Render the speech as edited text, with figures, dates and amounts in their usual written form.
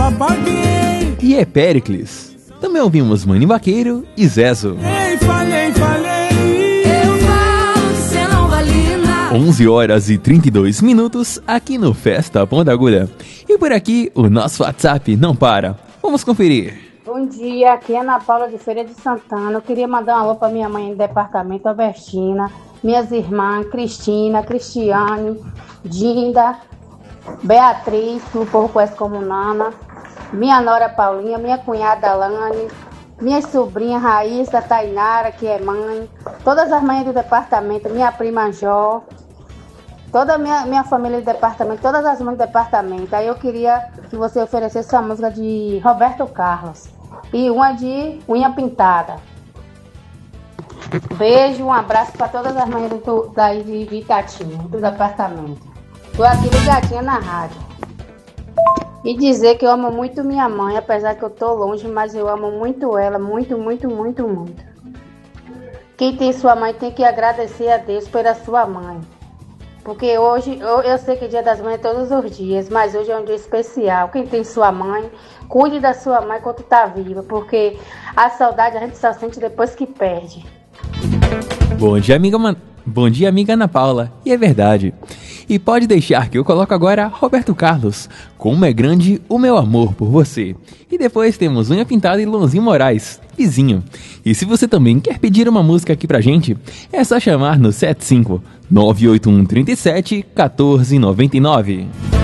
E é Péricles. Também ouvimos Mani Vaqueiro e Zezo. Ei, falei. Eu falo que cê não vale nada. 11 horas e 32 minutos aqui no Festa Pão da Agulha. E por aqui o nosso WhatsApp não para. Vamos conferir. Bom dia, aqui é Ana Paula de Feira de Santana. Eu queria mandar um alô para minha mãe no departamento, Albertina, minhas irmãs, Cristina, Cristiane, Dinda, Beatriz, que o povo conhece como Nana, minha nora Paulinha, minha cunhada Alane, minhas sobrinhas Raíssa, Tainara, que é mãe, todas as mães do departamento, minha prima Jó, toda a minha família do departamento, todas as mães do departamento. Aí eu queria que você oferecesse a música de Roberto Carlos e uma de Unha Pintada. Beijo, um abraço para todas as mães daí de Itatinha, do departamento. Tô aqui ligadinha na rádio. E dizer que eu amo muito minha mãe, apesar que eu tô longe, mas eu amo muito ela, muito. Quem tem sua mãe tem que agradecer a Deus pela sua mãe. Porque hoje, eu sei que é dia das mães é todos os dias, mas hoje é um dia especial. Quem tem sua mãe, cuide da sua mãe enquanto tá viva, porque a saudade a gente só sente depois que perde. Bom dia, amiga Ana Paula. E é verdade. E pode deixar que eu coloco agora Roberto Carlos, Como é Grande o Meu Amor por Você. E depois temos Unha Pintada e Luanzinho Moraes, Vizinho. E se você também quer pedir uma música aqui pra gente, é só chamar no 75 981 37 1499.